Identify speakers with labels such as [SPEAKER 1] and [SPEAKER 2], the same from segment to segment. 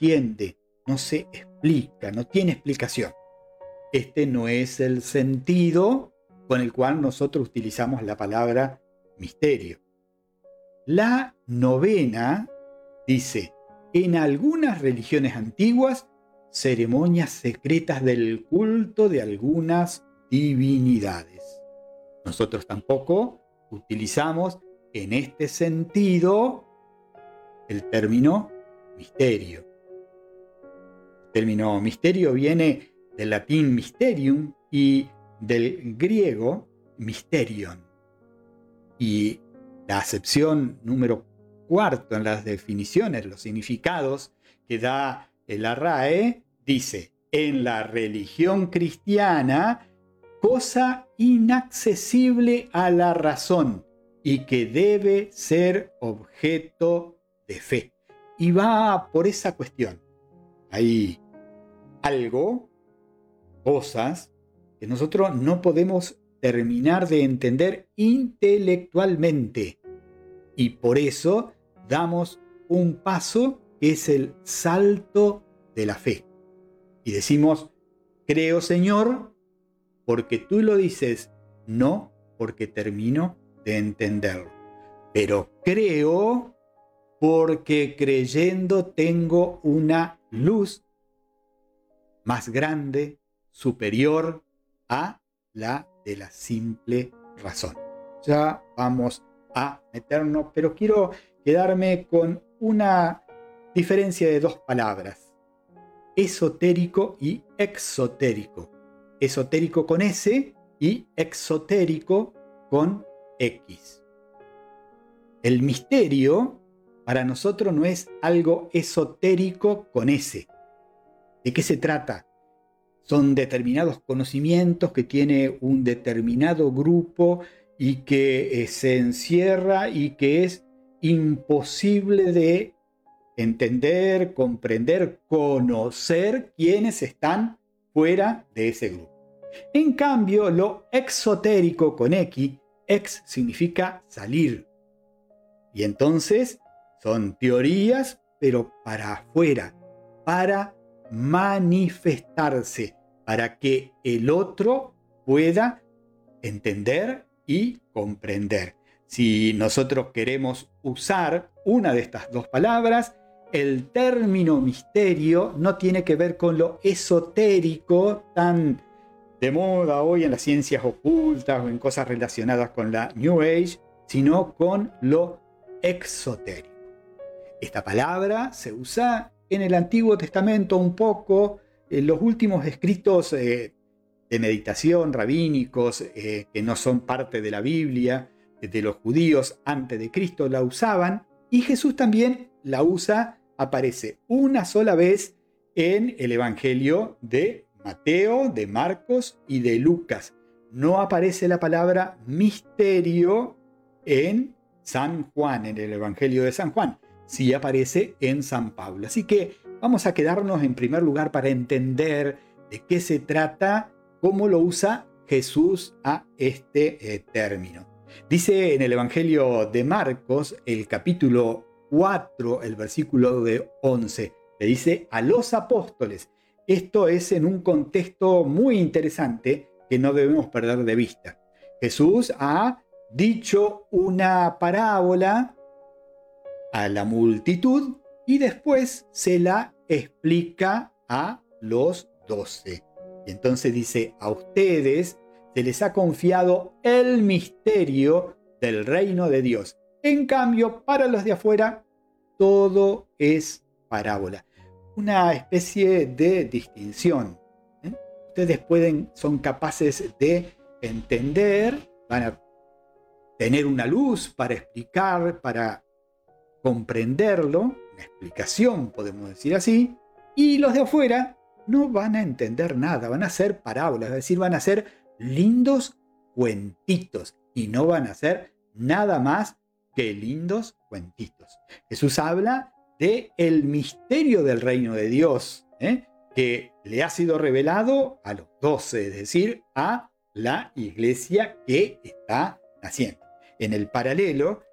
[SPEAKER 1] entiende, no se explica, no tiene explicación. Este no es el sentido con el cual nosotros utilizamos la palabra misterio. La novena dice: en algunas religiones antiguas, ceremonias secretas del culto de algunas divinidades. Nosotros tampoco utilizamos en este sentido el término misterio. El término misterio viene del latín mysterium y del griego mysterion. Y la acepción número 4 en las definiciones, los significados que da el RAE, dice: en la religión cristiana, cosa inaccesible a la razón y que debe ser objeto de fe. Y va por esa cuestión. Hay algo, cosas, que nosotros no podemos terminar de entender intelectualmente. Y por eso damos un paso que es el salto de la fe. Y decimos: creo, Señor, porque tú lo dices, no porque termino de entenderlo. Pero creo porque creyendo tengo una luz más grande, superior a la de la simple razón. Ya vamos a meternos, pero quiero quedarme con una diferencia de dos palabras: esotérico y exotérico. Esotérico con S y exotérico con X. El misterio para nosotros no es algo esotérico con S. ¿De qué se trata? Son determinados conocimientos que tiene un determinado grupo y que se encierra y que es imposible de entender, comprender, conocer quienes están fuera de ese grupo. En cambio, lo exotérico con X, ex significa salir. Y entonces son teorías, pero para afuera, para manifestarse, para que el otro pueda entender y comprender. Si nosotros queremos usar una de estas dos palabras, el término misterio no tiene que ver con lo esotérico tan de moda hoy en las ciencias ocultas o en cosas relacionadas con la New Age, sino con lo exotérico. Esta palabra se usa en el Antiguo Testamento un poco, en los últimos escritos de meditación rabínicos que no son parte de la Biblia, de los judíos antes de Cristo la usaban, y Jesús también la usa, aparece una sola vez en el Evangelio de Mateo, de Marcos y de Lucas. No aparece la palabra misterio en San Juan, en el Evangelio de San Juan. Sí aparece en San Pablo. Así que vamos a quedarnos en primer lugar para entender de qué se trata, cómo lo usa Jesús a este término. Dice en el Evangelio de Marcos, el capítulo 4, el versículo de 11, le dice a los apóstoles. Esto es en un contexto muy interesante que no debemos perder de vista. Jesús ha dicho una parábola a la multitud y después se la explica a los 12. Y entonces dice: a ustedes se les ha confiado el misterio del reino de Dios. En cambio, para los de afuera, todo es parábola. Una especie de distinción. Ustedes son capaces de entender, van a tener una luz para explicar, para comprenderlo, una explicación, podemos decir así, y los de afuera no van a entender nada, van a ser parábolas, es decir, van a ser lindos cuentitos y no van a ser nada más que lindos cuentitos. Jesús habla de el misterio del reino de Dios, que le ha sido revelado a los 12, es decir, a la iglesia que está naciendo. En el paralelo,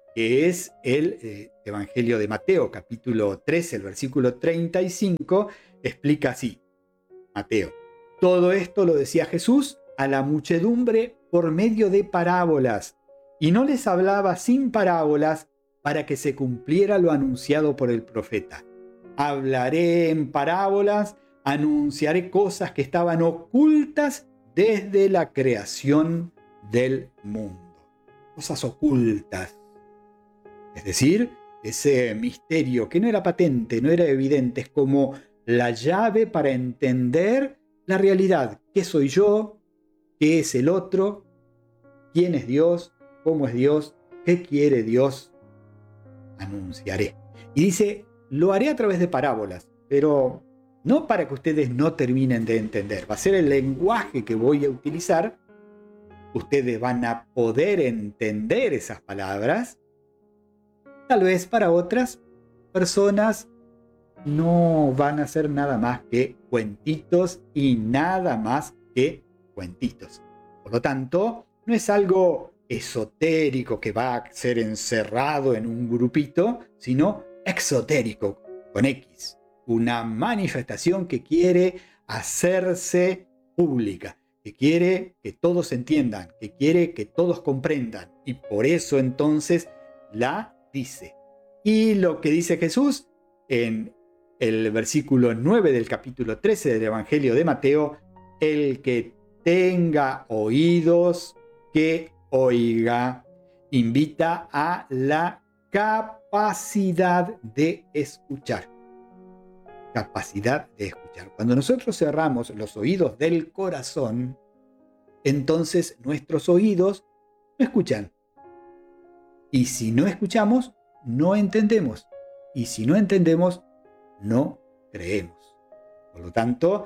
[SPEAKER 1] que es el Evangelio de Mateo, capítulo 13, el versículo 35, explica así, Mateo: todo esto lo decía Jesús a la muchedumbre por medio de parábolas, y no les hablaba sin parábolas para que se cumpliera lo anunciado por el profeta. Hablaré en parábolas, anunciaré cosas que estaban ocultas desde la creación del mundo. Cosas ocultas. Es decir, ese misterio que no era patente, no era evidente, es como la llave para entender la realidad. ¿Qué soy yo? ¿Qué es el otro? ¿Quién es Dios? ¿Cómo es Dios? ¿Qué quiere Dios? Anunciaré. Y dice, lo haré a través de parábolas, pero no para que ustedes no terminen de entender. Va a ser el lenguaje que voy a utilizar. Ustedes van a poder entender esas palabras. Tal vez para otras personas no van a ser nada más que cuentitos y nada más que cuentitos. Por lo tanto, no es algo esotérico que va a ser encerrado en un grupito, sino exotérico, con X. Una manifestación que quiere hacerse pública, que quiere que todos entiendan, que quiere que todos comprendan. Y por eso entonces la dice. Y lo que dice Jesús en el versículo 9 del capítulo 13 del Evangelio de Mateo: el que tenga oídos, que oiga. Invita a la capacidad de escuchar. Capacidad de escuchar. Cuando nosotros cerramos los oídos del corazón, entonces nuestros oídos no escuchan. Y si no escuchamos, no entendemos. Y si no entendemos, no creemos. Por lo tanto,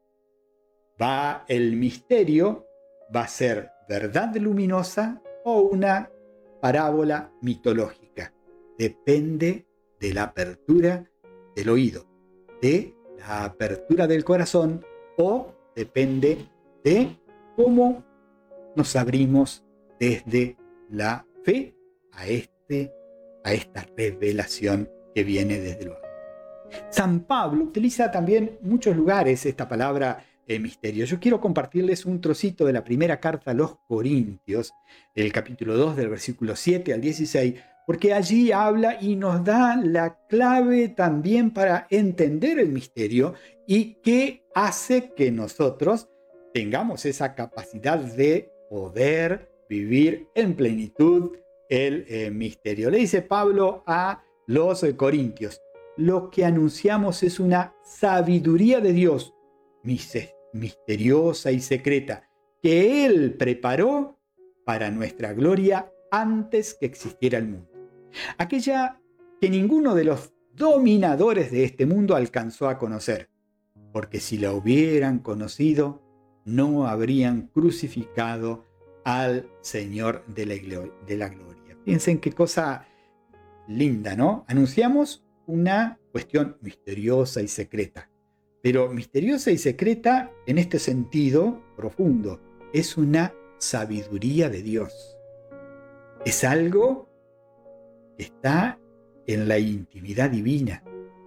[SPEAKER 1] el misterio va a ser verdad luminosa o una parábola mitológica. Depende de la apertura del oído, de la apertura del corazón, o depende de cómo nos abrimos desde la fe a esta revelación que viene desde lo alto. San Pablo utiliza también en muchos lugares esta palabra misterio. Yo quiero compartirles un trocito de la primera carta a los Corintios, el capítulo 2, del versículo 7 al 16, porque allí habla y nos da la clave también para entender el misterio y que hace que nosotros tengamos esa capacidad de poder vivir en plenitud el misterio. Le dice Pablo a los Corintios: lo que anunciamos es una sabiduría de Dios, misteriosa y secreta, que Él preparó para nuestra gloria antes que existiera el mundo. Aquella que ninguno de los dominadores de este mundo alcanzó a conocer, porque si la hubieran conocido, no habrían crucificado al Señor de la gloria. Piensen qué cosa linda, ¿no? Anunciamos una cuestión misteriosa y secreta, pero misteriosa y secreta en este sentido profundo. Es una sabiduría de Dios. Es algo que está en la intimidad divina.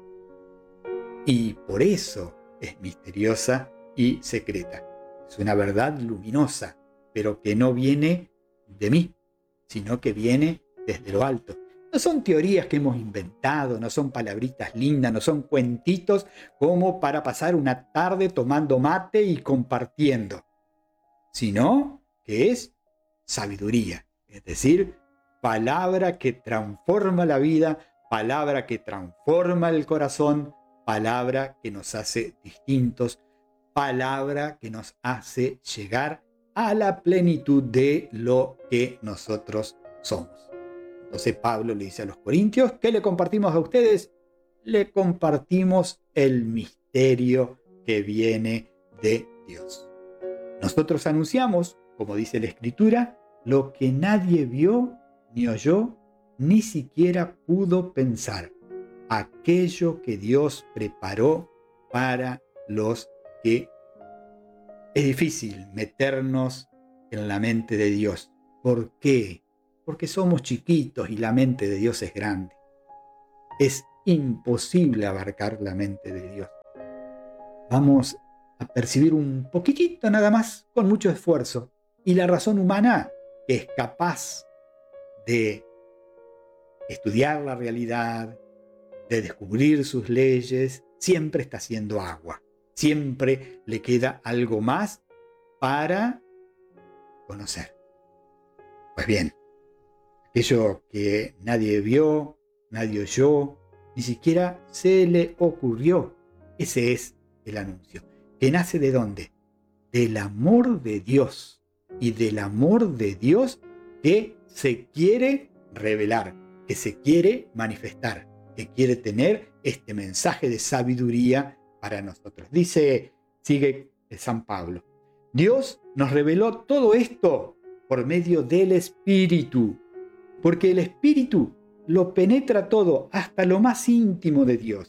[SPEAKER 1] Y por eso es misteriosa y secreta. Es una verdad luminosa, pero que no viene de mí, sino que viene desde lo alto. No son teorías que hemos inventado, no son palabritas lindas, no son cuentitos como para pasar una tarde tomando mate y compartiendo, sino que es sabiduría, es decir, palabra que transforma la vida, palabra que transforma el corazón, palabra que nos hace distintos, palabra que nos hace llegar a la plenitud de lo que nosotros somos. Entonces Pablo le dice a los corintios: ¿qué le compartimos a ustedes? Le compartimos el misterio que viene de Dios. Nosotros anunciamos, como dice la Escritura, lo que nadie vio, ni oyó, ni siquiera pudo pensar. Aquello que Dios preparó para los que... Es difícil meternos en la mente de Dios. ¿Por qué? porque somos chiquitos y la mente de Dios es grande. Es imposible abarcar la mente de Dios. Vamos a percibir un poquitito nada más, con mucho esfuerzo. Y la razón humana, que es capaz de estudiar la realidad, de descubrir sus leyes, siempre está haciendo agua. Siempre le queda algo más para conocer. Pues bien, aquello que nadie vio, nadie oyó, ni siquiera se le ocurrió. Ese es el anuncio. ¿Que nace de dónde? Del amor de Dios. Y del amor de Dios que se quiere revelar, que se quiere manifestar, que quiere tener este mensaje de sabiduría para nosotros. Sigue San Pablo. Dios nos reveló todo esto por medio del Espíritu, porque el Espíritu lo penetra todo, hasta lo más íntimo de Dios.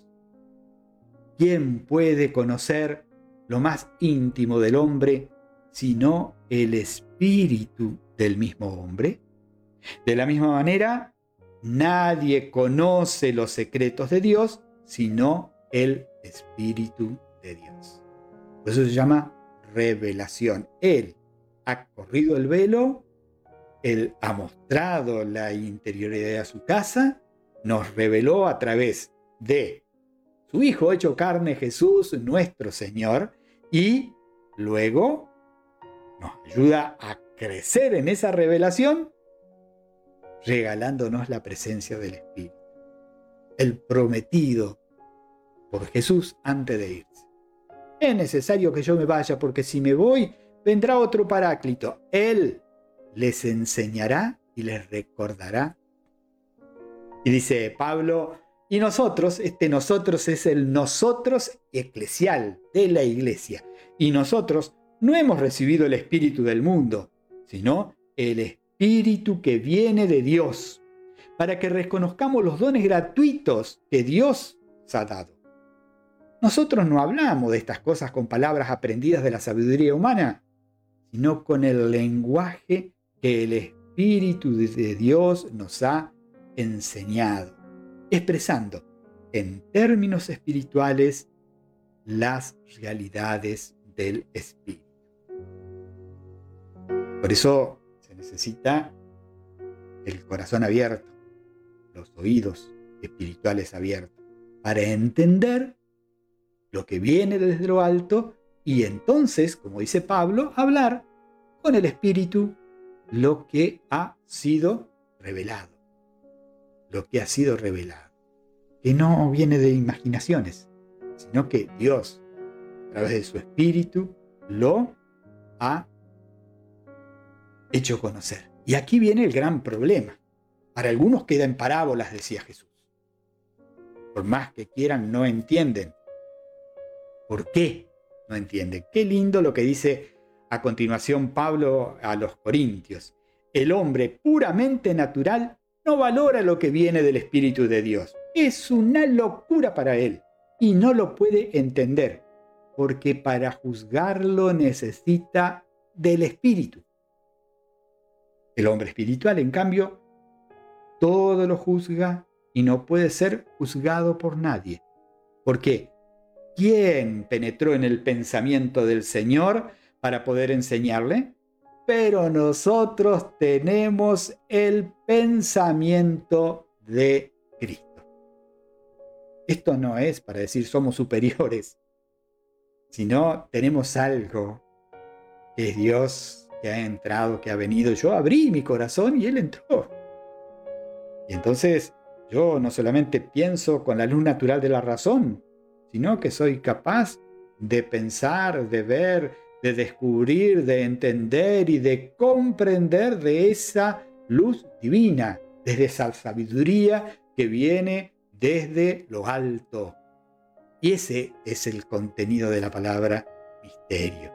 [SPEAKER 1] ¿Quién puede conocer lo más íntimo del hombre sino el Espíritu del mismo hombre? De la misma manera, nadie conoce los secretos de Dios sino el Espíritu de Dios. Por eso se llama revelación. Él ha corrido el velo, Él ha mostrado la interioridad de su casa, nos reveló a través de su Hijo hecho carne, Jesús, nuestro Señor, y luego nos ayuda a crecer en esa revelación, regalándonos la presencia del Espíritu, el prometido por Jesús antes de irse. Es necesario que yo me vaya, porque si me voy, vendrá otro Paráclito. Él les enseñará y les recordará. Y dice Pablo, y nosotros, nosotros es el nosotros eclesial de la iglesia. Y nosotros no hemos recibido el espíritu del mundo, sino el espíritu que viene de Dios, para que reconozcamos los dones gratuitos que Dios nos ha dado. Nosotros no hablamos de estas cosas con palabras aprendidas de la sabiduría humana, sino con el lenguaje que el Espíritu de Dios nos ha enseñado, expresando en términos espirituales las realidades del Espíritu. Por eso se necesita el corazón abierto, los oídos espirituales abiertos, para entender lo que viene desde lo alto y entonces, como dice Pablo, hablar con el Espíritu lo que ha sido revelado. Lo que ha sido revelado. Que no viene de imaginaciones, sino que Dios, a través de su Espíritu, lo ha hecho conocer. Y aquí viene el gran problema. Para algunos queda en parábolas, decía Jesús. Por más que quieran, no entienden. ¿Por qué no entienden? Qué lindo lo que dice a continuación Pablo a los Corintios. El hombre puramente natural no valora lo que viene del Espíritu de Dios. Es una locura para él y no lo puede entender, porque para juzgarlo necesita del Espíritu. El hombre espiritual, en cambio, todo lo juzga y no puede ser juzgado por nadie. ¿Por qué? ¿Quién penetró en el pensamiento del Señor para poder enseñarle? Pero nosotros tenemos el pensamiento de Cristo. Esto no es para decir somos superiores, sino tenemos algo que es Dios, que ha entrado, que ha venido. Yo abrí mi corazón y Él entró. Y entonces yo no solamente pienso con la luz natural de la razón, sino que soy capaz de pensar, de ver, de descubrir, de entender y de comprender de esa luz divina, desde esa sabiduría que viene desde lo alto. Y ese es el contenido de la palabra misterio.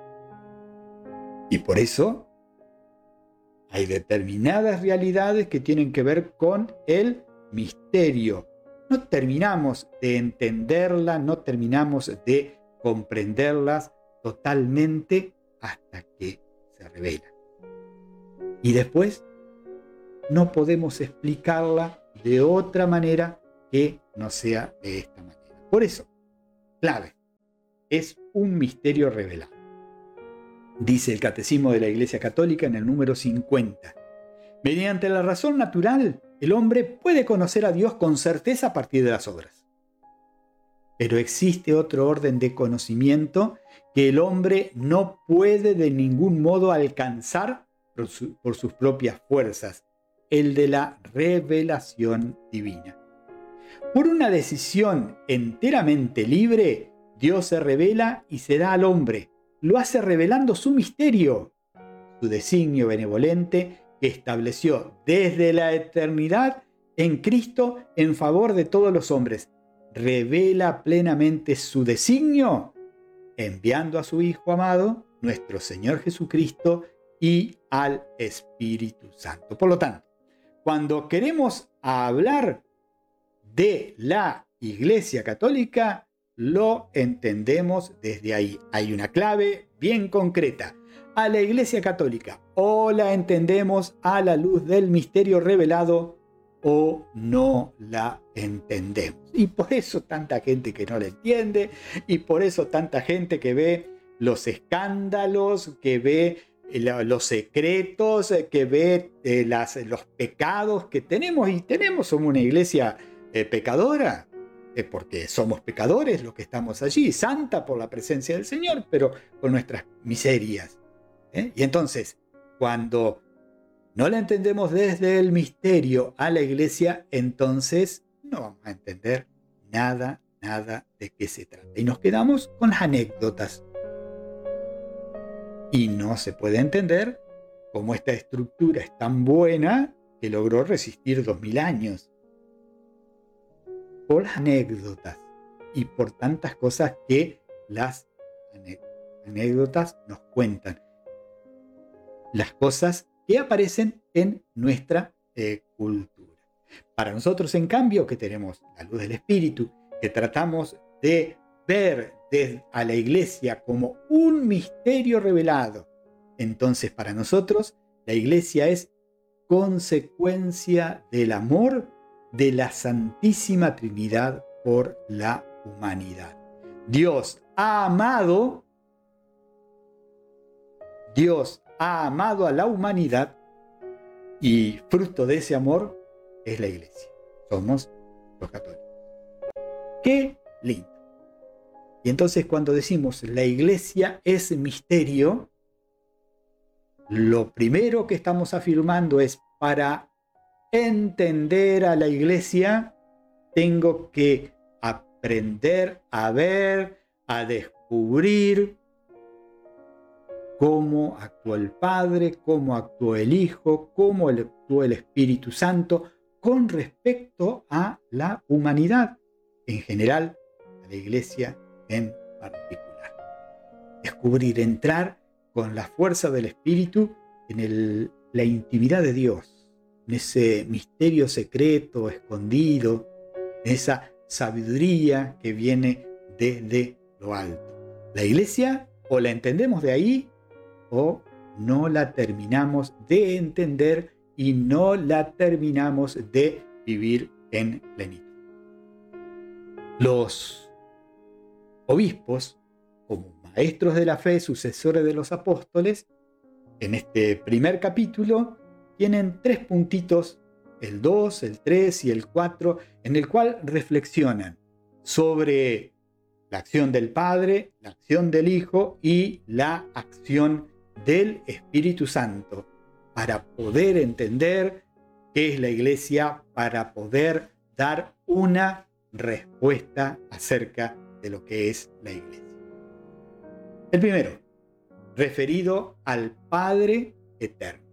[SPEAKER 1] Y por eso hay determinadas realidades que tienen que ver con el misterio. No terminamos de entenderlas, no terminamos de comprenderlas totalmente hasta que se revelan. Y después no podemos explicarla de otra manera que no sea de esta manera. Por eso, clave, es un misterio revelado. Dice el Catecismo de la Iglesia Católica en el número 50. Mediante la razón natural, el hombre puede conocer a Dios con certeza a partir de las obras. Pero existe otro orden de conocimiento que el hombre no puede de ningún modo alcanzar por sus propias fuerzas, el de la revelación divina. Por una decisión enteramente libre, Dios se revela y se da al hombre. Lo hace revelando su misterio, su designio benevolente que estableció desde la eternidad en Cristo en favor de todos los hombres. Revela plenamente su designio enviando a su Hijo amado, nuestro Señor Jesucristo, y al Espíritu Santo. Por lo tanto, cuando queremos hablar de la Iglesia Católica, lo entendemos desde ahí. Hay una clave bien concreta. A la Iglesia Católica o la entendemos a la luz del misterio revelado o no la entendemos. Y por eso tanta gente que no la entiende, y por eso tanta gente que ve los escándalos, que ve los secretos, que ve los pecados que tenemos. Y somos una iglesia pecadora, porque somos pecadores los que estamos allí, santa por la presencia del Señor, pero con nuestras miserias. Y entonces, cuando no la entendemos desde el misterio a la iglesia, entonces no vamos a entender nada de qué se trata. Y nos quedamos con las anécdotas. Y no se puede entender cómo esta estructura es tan buena que logró resistir 2000 años. Por las anécdotas y por tantas cosas que las anécdotas nos cuentan. Las cosas que aparecen en nuestra cultura. Para nosotros, en cambio, que tenemos la luz del Espíritu, que tratamos de ver a la Iglesia como un misterio revelado, entonces para nosotros la Iglesia es consecuencia del amor de la Santísima Trinidad por la humanidad. Dios ha amado a la humanidad y fruto de ese amor es la Iglesia. Somos los católicos. ¡Qué lindo! Y entonces cuando decimos la Iglesia es misterio, lo primero que estamos afirmando es: para entender a la Iglesia tengo que aprender a ver, a descubrir cómo actuó el Padre, cómo actuó el Hijo, cómo actuó el Espíritu Santo con respecto a la humanidad en general, a la Iglesia en particular. Descubrir, entrar con la fuerza del Espíritu en la intimidad de Dios, en ese misterio secreto, escondido, en esa sabiduría que viene desde lo alto. La Iglesia o la entendemos de ahí o no la terminamos de entender y no la terminamos de vivir en plenitud. Los obispos, como maestros de la fe, sucesores de los apóstoles, en este primer capítulo tienen 3 puntitos, el 2, el 3 y el 4, en el cual reflexionan sobre la acción del Padre, la acción del Hijo y la acción del Espíritu Santo, para poder entender qué es la Iglesia, para poder dar una respuesta acerca de lo que es la Iglesia. El primero, referido al Padre eterno.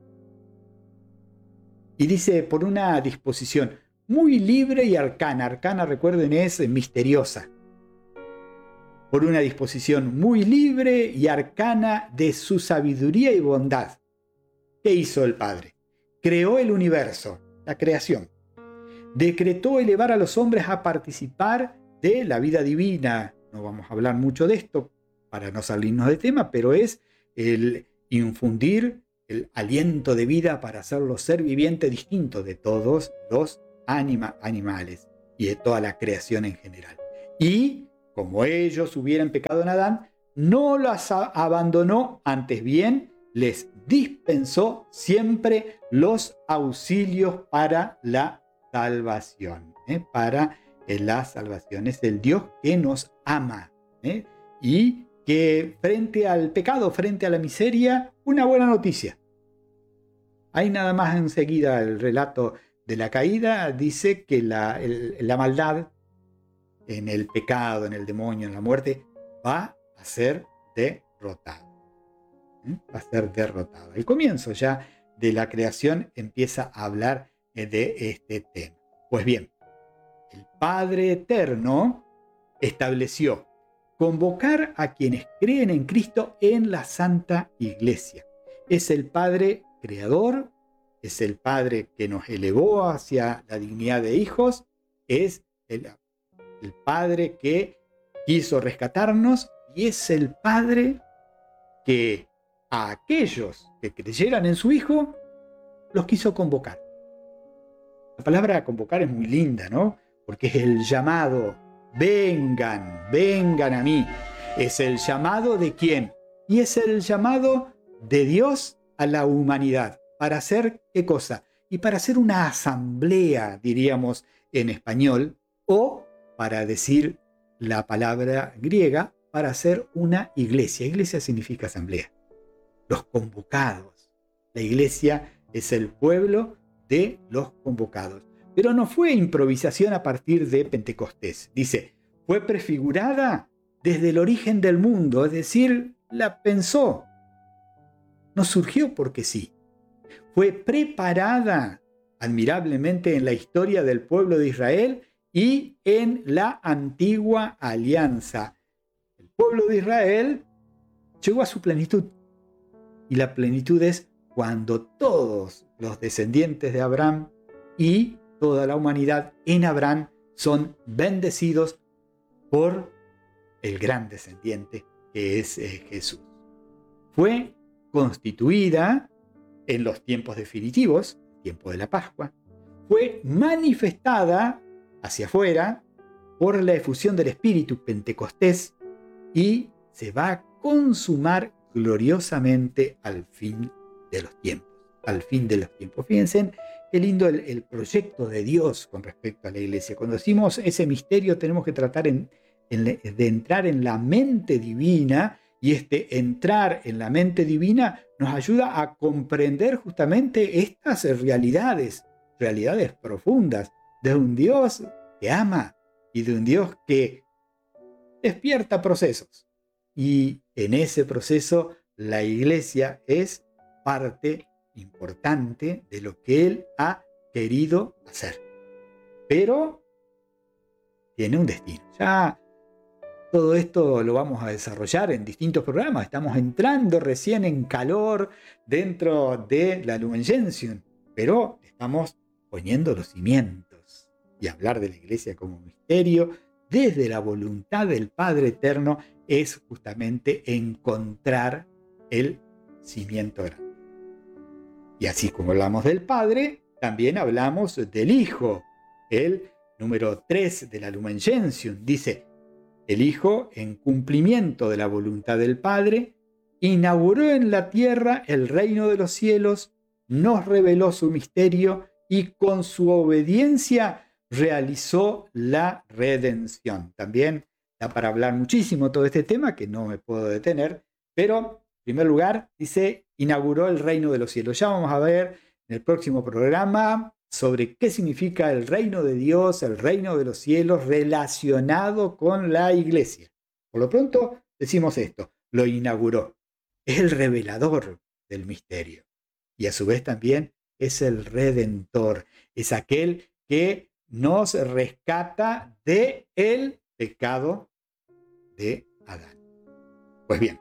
[SPEAKER 1] Y dice, por una disposición muy libre y arcana. Arcana, recuerden, es misteriosa. Por una disposición muy libre y arcana de su sabiduría y bondad. ¿Qué hizo el Padre? Creó el universo, la creación. Decretó elevar a los hombres a participar de la vida divina. No vamos a hablar mucho de esto para no salirnos de tema, pero es el infundir el aliento de vida para hacerlo ser viviente distinto de todos los animales y de toda la creación en general. Y como ellos hubieran pecado en Adán, no las abandonó, antes bien les dispensó siempre los auxilios para la salvación. Para la salvación. Es el Dios que nos ama. Y que frente al pecado, frente a la miseria, una buena noticia. Ahí nada más enseguida el relato de la caída dice que la maldad en el pecado, en el demonio, en la muerte, va a ser derrotada. Va a ser derrotada. El comienzo ya de la creación empieza a hablar de este tema. Pues bien, el Padre Eterno estableció convocar a quienes creen en Cristo en la Santa Iglesia. Es el Padre Creador, es el Padre que nos elevó hacia la dignidad de hijos, es el Padre que quiso rescatarnos y es el Padre que a aquellos que creyeran en su Hijo los quiso convocar. La palabra convocar es muy linda, ¿no? Porque es el llamado, vengan, vengan a mí. Es el llamado de quién? Y es el llamado de Dios a la humanidad. ¿Para hacer qué cosa? Y para hacer una asamblea, diríamos en español, o para decir la palabra griega, para hacer una iglesia. Iglesia significa asamblea. Los convocados. La iglesia es el pueblo de los convocados. Pero no fue improvisación a partir de Pentecostés. Dice, fue prefigurada desde el origen del mundo, es decir, la pensó. No surgió porque sí. Fue preparada admirablemente en la historia del pueblo de Israel y en la antigua alianza. El pueblo de Israel llegó a su plenitud. Y la plenitud es cuando todos los descendientes de Abraham y toda la humanidad en Abraham son bendecidos por el gran descendiente que es Jesús. Fue constituida en los tiempos definitivos, tiempo de la Pascua, fue manifestada hacia afuera por la efusión del Espíritu Pentecostés y se va a consumar gloriosamente al fin de los tiempos. Al fin de los tiempos. Fíjense qué lindo el proyecto de Dios con respecto a la iglesia. Cuando decimos ese misterio tenemos que tratar de entrar en la mente divina, y este entrar en la mente divina nos ayuda a comprender justamente estas realidades profundas de un Dios que ama y de un Dios que despierta procesos. Y en ese proceso la iglesia es parte importante de lo que Él ha querido hacer. Pero tiene un destino. Ya todo esto lo vamos a desarrollar en distintos programas. Estamos entrando recién en calor dentro de la Lumen Gentium, pero estamos poniendo los cimientos. Y hablar de la iglesia como misterio desde la voluntad del Padre Eterno es justamente encontrar el cimiento grande. Y así como hablamos del Padre, también hablamos del Hijo. El número 3 de la Lumen Gentium dice: el Hijo, en cumplimiento de la voluntad del Padre, inauguró en la tierra el reino de los cielos, nos reveló su misterio y con su obediencia realizó la redención. También da para hablar muchísimo todo este tema, que no me puedo detener, pero en primer lugar dice, inauguró el reino de los cielos. Ya vamos a ver en el próximo programa sobre qué significa el reino de Dios, el reino de los cielos relacionado con la iglesia. Por lo pronto decimos esto, lo inauguró. Es el revelador del misterio y a su vez también es el redentor, es aquel que nos rescata del pecado de Adán. Pues bien,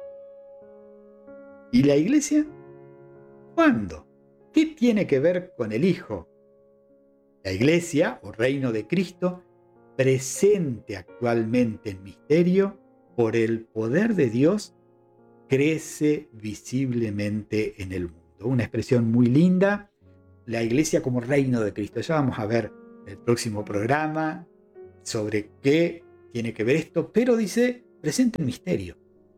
[SPEAKER 1] ¿y la iglesia? ¿Cuándo? ¿Qué tiene que ver con el Hijo? La iglesia, o reino de Cristo, presente actualmente en misterio por el poder de Dios crece visiblemente en el mundo. Una expresión muy linda, la iglesia como reino de Cristo. Ya vamos a ver en el próximo programa sobre qué tiene que ver esto, pero dice, presenta el misterio.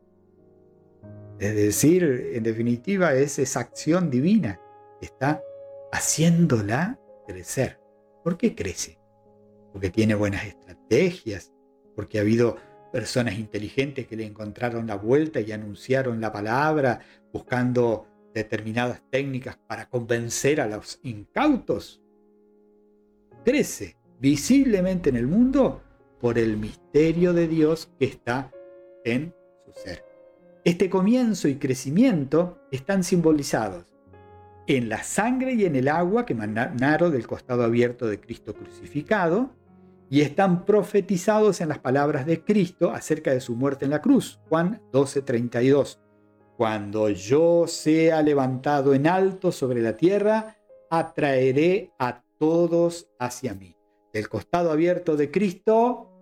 [SPEAKER 1] Es decir, en definitiva, es esa acción divina que está haciéndola crecer. ¿Por qué crece? Porque tiene buenas estrategias, porque ha habido personas inteligentes que le encontraron la vuelta y anunciaron la palabra buscando determinadas técnicas para convencer a los incautos. Crece visiblemente en el mundo por el misterio de Dios que está en su ser. Este comienzo y crecimiento están simbolizados en la sangre y en el agua que emanaron del costado abierto de Cristo crucificado, y están profetizados en las palabras de Cristo acerca de su muerte en la cruz. Juan 12:32. Cuando yo sea levantado en alto sobre la tierra, atraeré a todos hacia mí. Del costado abierto de Cristo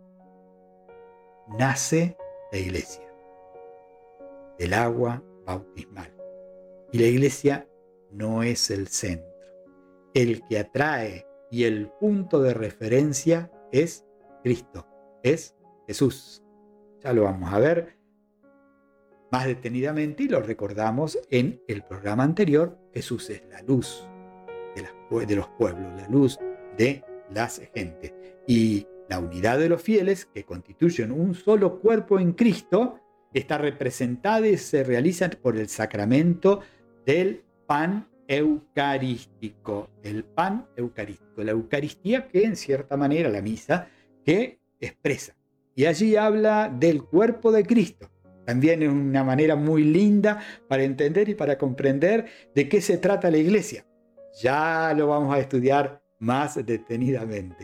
[SPEAKER 1] nace la iglesia, del agua bautismal. Y la iglesia no es el centro. El que atrae y el punto de referencia es Cristo, es Jesús. Ya lo vamos a ver más detenidamente y lo recordamos en el programa anterior. Jesús es la luz de los pueblos, la luz de las gentes. Y la unidad de los fieles, que constituyen un solo cuerpo en Cristo, está representada y se realiza por el sacramento del pan eucarístico. El pan eucarístico, la Eucaristía, que en cierta manera la misa, que expresa. Y allí habla del cuerpo de Cristo. También es una manera muy linda para entender y para comprender de qué se trata la iglesia. Ya lo vamos a estudiar más detenidamente.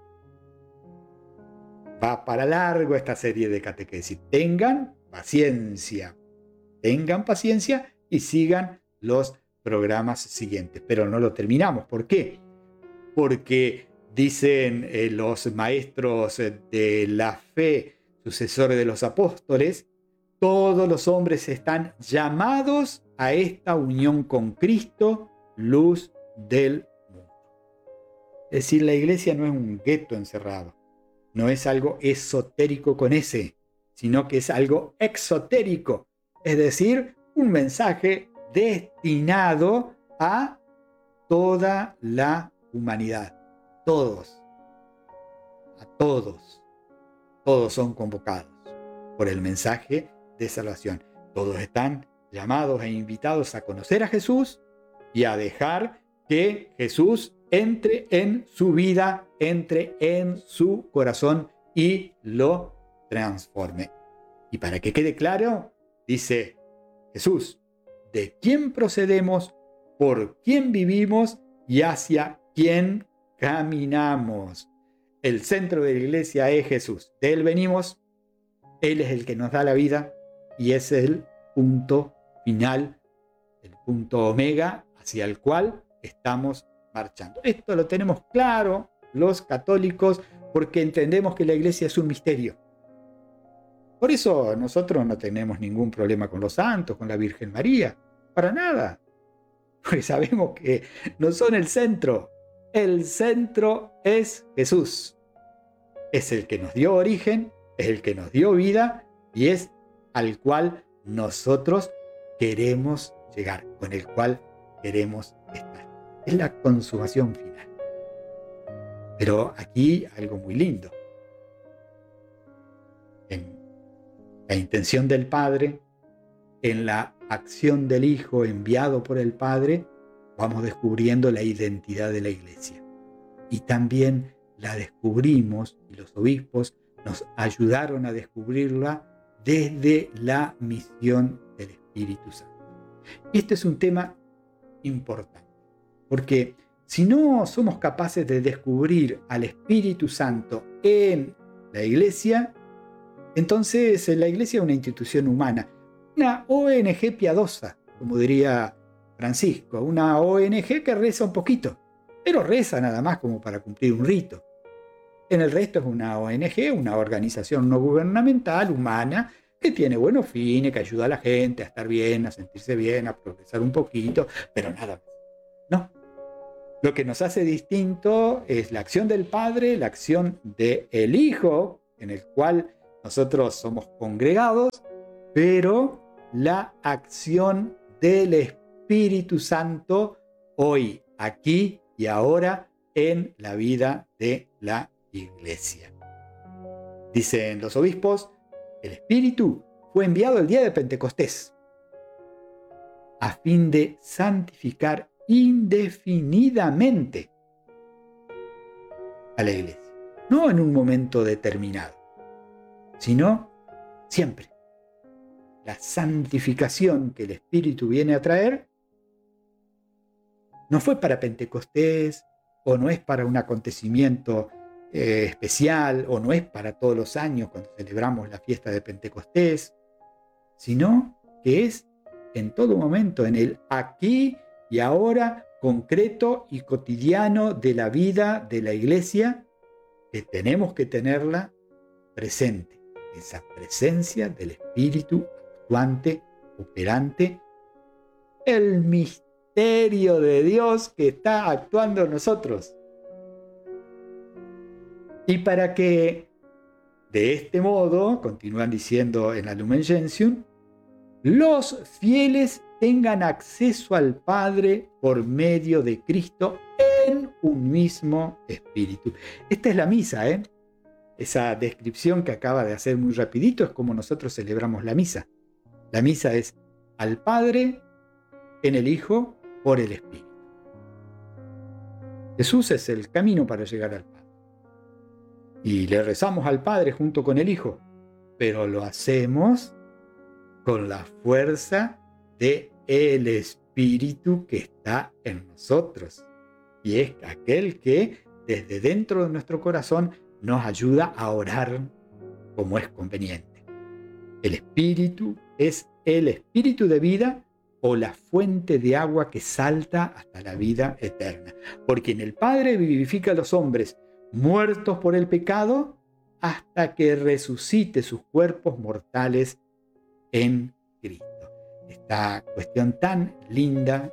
[SPEAKER 1] Va para largo esta serie de catequesis. Tengan paciencia y sigan los programas siguientes, pero no lo terminamos. ¿Por qué? Porque dicen los maestros de la fe, sucesores de los apóstoles, todos los hombres están llamados a esta unión con Cristo, luz del mundo. Es decir, la iglesia no es un gueto encerrado, no es algo esotérico con ese, sino que es algo exotérico, es decir, un mensaje destinado a toda la humanidad. Todos son convocados por el mensaje de salvación. Todos están llamados e invitados a conocer a Jesús y a dejar que Jesús entre en su vida, entre en su corazón y lo transforme. Y para que quede claro, dice Jesús, de quién procedemos, por quién vivimos y hacia quién caminamos. El centro de la iglesia es Jesús. De Él venimos, Él es el que nos da la vida y es el punto final, el punto omega hacia el cual estamos marchando. Esto lo tenemos claro los católicos porque entendemos que la iglesia es un misterio. Por eso nosotros no tenemos ningún problema con los santos, con la Virgen María, para nada. Porque sabemos que no son el centro. El centro es Jesús. Es el que nos dio origen, es el que nos dio vida y es al cual nosotros queremos llegar, con el cual queremos estar. Es la consumación final. Pero aquí algo muy lindo. En la intención del Padre, en la acción del Hijo enviado por el Padre, vamos descubriendo la identidad de la iglesia. Y también la descubrimos, y los obispos nos ayudaron a descubrirla desde la misión del Espíritu Santo. Este es un tema importante, porque si no somos capaces de descubrir al Espíritu Santo en la iglesia, entonces la iglesia es una institución humana, una ONG piadosa, como diría Francisco, una ONG que reza un poquito, pero reza nada más como para cumplir un rito. En el resto es una ONG, una organización no gubernamental, humana, que tiene buenos fines, que ayuda a la gente a estar bien, a sentirse bien, a progresar un poquito, pero nada más. No. Lo que nos hace distinto es la acción del Padre, la acción del Hijo, en el cual nosotros somos congregados, pero la acción del Espíritu Santo hoy, aquí y ahora en la vida de la Iglesia. Dicen los obispos, el Espíritu fue enviado el día de Pentecostés a fin de santificar indefinidamente a la Iglesia. No en un momento determinado, sino siempre. La santificación que el Espíritu viene a traer no fue para Pentecostés, o no es para un acontecimiento especial, o no es para todos los años cuando celebramos la fiesta de Pentecostés, sino que es en todo momento, en el aquí y ahora concreto y cotidiano de la vida de la Iglesia, que tenemos que tenerla presente, esa presencia del Espíritu actuante, operante, el misterio de Dios que está actuando en nosotros. Y para que de este modo, continúan diciendo en la Lumen Gentium, los fieles tengan acceso al Padre por medio de Cristo en un mismo espíritu. Esta es la misa, ¿eh? Esa descripción que acaba de hacer muy rapidito es como nosotros celebramos la misa. La misa es al Padre, en el Hijo, por el Espíritu. Jesús es el camino para llegar al Padre. Y le rezamos al Padre junto con el Hijo, pero lo hacemos con la fuerza del Espíritu que está en nosotros. Y es aquel que desde dentro de nuestro corazón nos ayuda a orar como es conveniente. El Espíritu es el Espíritu de vida o la fuente de agua que salta hasta la vida eterna. Porque en el Padre vivifica a los hombres muertos por el pecado hasta que resucite sus cuerpos mortales en Cristo. Esta cuestión tan linda,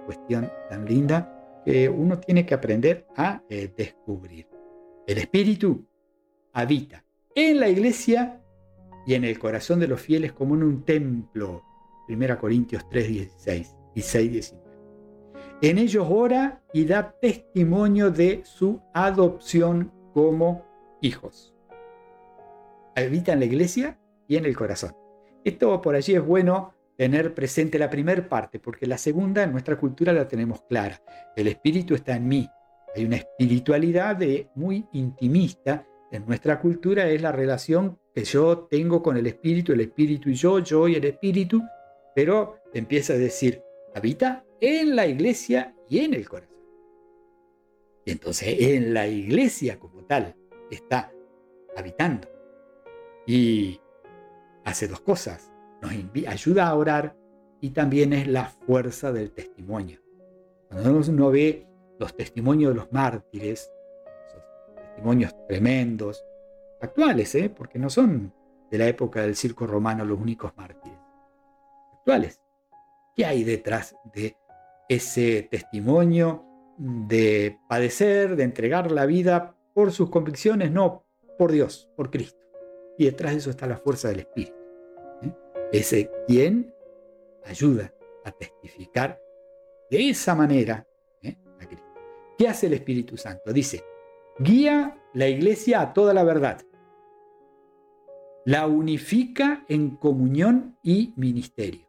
[SPEAKER 1] que uno tiene que aprender a descubrir. El Espíritu habita en la Iglesia y en el corazón de los fieles como en un templo. 1 Corintios 3:16 y 6:19. En ellos ora y da testimonio de su adopción como hijos. Habita en la Iglesia y en el corazón. Esto por allí es bueno tener presente la primera parte, porque la segunda en nuestra cultura la tenemos clara. El Espíritu está en mí. Hay una espiritualidad muy intimista. En nuestra cultura es la relación que yo tengo con el Espíritu y yo y el Espíritu, pero empieza a decir, habita en la Iglesia y en el corazón. Y entonces en la Iglesia como tal está habitando. Y hace dos cosas. Nos ayuda a orar y también es la fuerza del testimonio. Cuando uno ve los testimonios de los mártires, esos testimonios tremendos, actuales, porque no son de la época del circo romano los únicos mártires, actuales. ¿Qué hay detrás de ese testimonio de padecer, de entregar la vida por sus convicciones? No, por Dios, por Cristo. Y detrás de eso está la fuerza del Espíritu. Ese quien ayuda a testificar de esa manera a Cristo. ¿Qué hace el Espíritu Santo? Dice, guía la Iglesia a toda la verdad. La unifica en comunión y ministerio.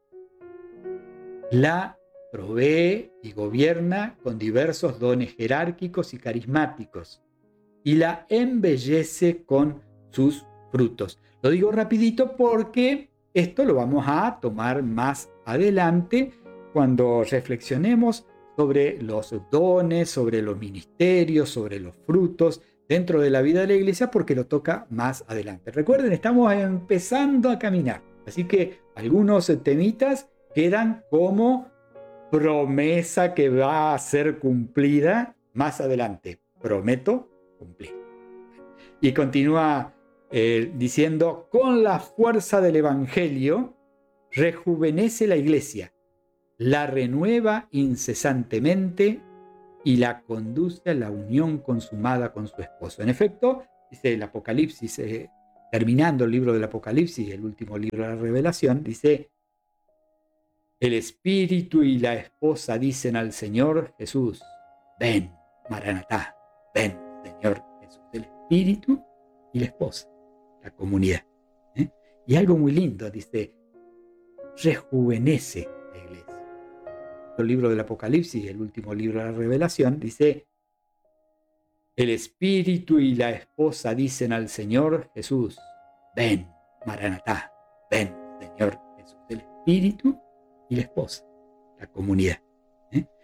[SPEAKER 1] La provee y gobierna con diversos dones jerárquicos y carismáticos. Y la embellece con sus frutos. Lo digo rapidito porque esto lo vamos a tomar más adelante cuando reflexionemos sobre los dones, sobre los ministerios, sobre los frutos dentro de la vida de la Iglesia, porque lo toca más adelante. Recuerden, estamos empezando a caminar, así que algunos temitas quedan como promesa que va a ser cumplida más adelante. Prometo cumplir. Y continúa diciendo, con la fuerza del Evangelio, rejuvenece la iglesia, la renueva incesantemente y la conduce a la unión consumada con su esposo. En efecto, dice el Apocalipsis, terminando el libro del Apocalipsis, el último libro de la Revelación, dice, el Espíritu y la esposa dicen al Señor Jesús, ven, Maranatá, ven, Señor Jesús. El Espíritu y la esposa, la comunidad. Y algo muy lindo, dice, rejuvenece la iglesia. El libro del Apocalipsis, el último libro de la Revelación, dice, el Espíritu y la esposa dicen al Señor Jesús, ven, Maranatá, ven, Señor Jesús. El Espíritu y la esposa, la comunidad.